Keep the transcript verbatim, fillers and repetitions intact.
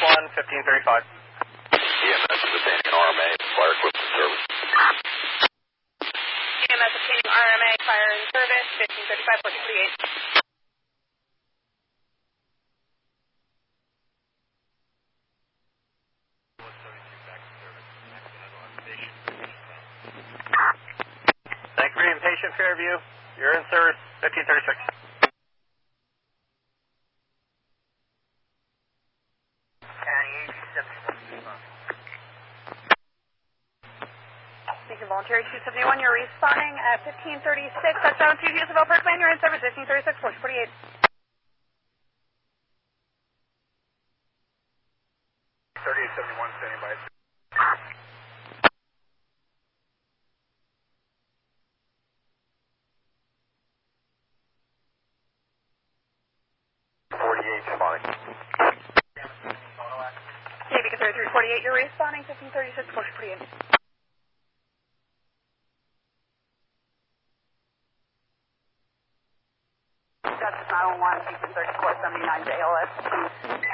one, fifteen thirty-five. E M S is obtaining an R M A, fire equipment service. E M S obtaining R M A, fire in service, fifteen thirty-five, fourteen forty-eight. Thank you for being patient, Fairview. You're in service, fifteen thirty-six. Thank you, Voluntary two seventy-one. You're responding at fifteen thirty-six. Touchdown to Houstonville Parkland. You're in service, fifteen thirty-six, fourteen forty-eight. thirty-eight seventy-one, standing by. forty-eight, fine. Yeah, because thirty-three forty-eight. You're responding, fifteen thirty-six, fourteen forty-eight. That's nine one one, fifteen thirty-four, seventy-nine, J L S two.